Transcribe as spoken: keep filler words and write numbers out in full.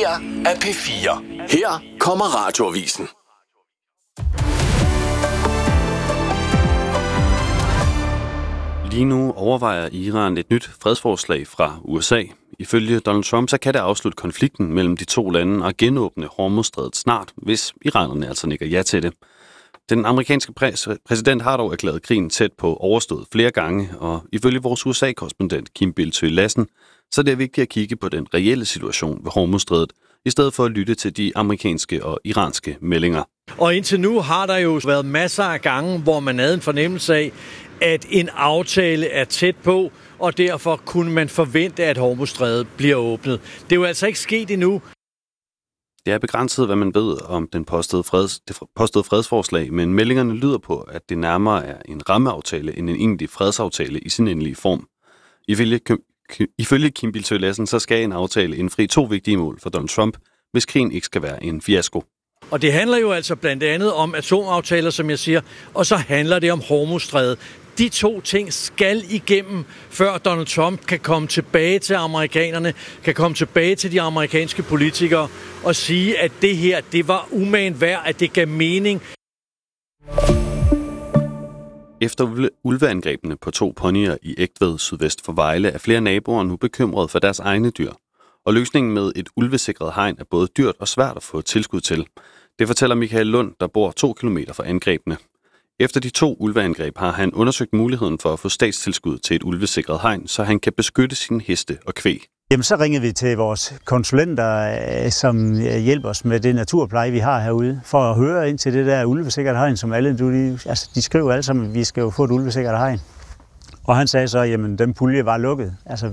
her er P fire. Her kommer Radioavisen. Lige nu overvejer Iran et nyt fredsforslag fra U S A. Ifølge Donald Trump så kan det afslutte konflikten mellem de to lande og genåbne Hormuzstrædet snart, hvis iranerne altså nikker ja til det. Den amerikanske præs- præsident har dog erklæret krigen tæt på overstået flere gange, og ifølge vores U S A-korrespondent Kim Bildsøe Lassen, så er det vigtigt at kigge på den reelle situation ved Hormuzstrædet, i stedet for at lytte til de amerikanske og iranske meldinger. Og indtil nu har der jo været masser af gange, hvor man havde en fornemmelse af, at en aftale er tæt på, og derfor kunne man forvente, at Hormuzstrædet bliver åbnet. Det er jo altså ikke sket endnu. Det er begrænset, hvad man ved om den påståede, freds, det påståede fredsforslag, men meldingerne lyder på, at det nærmere er en rammeaftale end en egentlig fredsaftale i sin endelige form. Ifølge, ifølge Kim Bildsøe Lassen, så skal en aftale indfri to vigtige mål for Donald Trump, hvis krigen ikke skal være en fiasko. Og det handler jo altså blandt andet om atomaftaler, som jeg siger, og så handler det om Hormuzstrædet. De to ting skal igennem, før Donald Trump kan komme tilbage til amerikanerne, kan komme tilbage til de amerikanske politikere og sige, at det her, det var umagen værd, at det gav mening. Efter ulveangrebene på to ponyer i Egtved sydvest for Vejle er flere naboer nu bekymrede for deres egne dyr. Og løsningen med et ulvesikret hegn er både dyrt og svært at få tilskud til. Det fortæller Michael Lund, der bor to kilometer fra angrebene. Efter de to ulveangreb har han undersøgt muligheden for at få statstilskud til et ulvesikret hegn, så han kan beskytte sine heste og kvæg. Jamen, så ringede vi til vores konsulenter, som hjælper os med det naturpleje, vi har herude, for at høre ind til det der ulvesikret hegn, som alle, de, altså, de skriver alle sammen, at vi skal jo få et ulvesikret hegn. Og han sagde så, jamen den pulje var lukket. Altså,